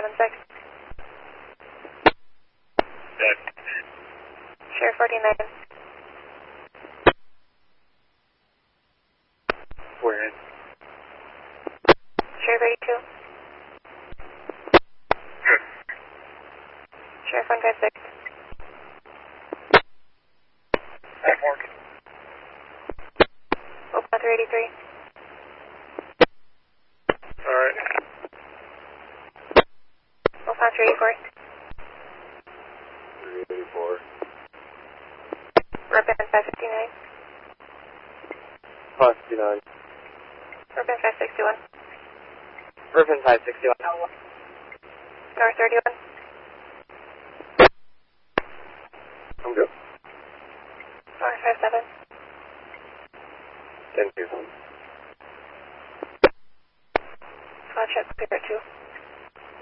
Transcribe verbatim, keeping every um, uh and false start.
seven six. Dead. Sheriff forty-nine. Where in? Sheriff eighty-two. Good. Sheriff one five six. That mark. Open three eighty-three. Alright. Open three eighty-four. three eighty-four. Urban five fifty-nine. five fifty-nine. Urban five sixty-one. Urban five sixty-one. North thirty-one. I'm good. North five seven. ten two. Flat ship clear at two.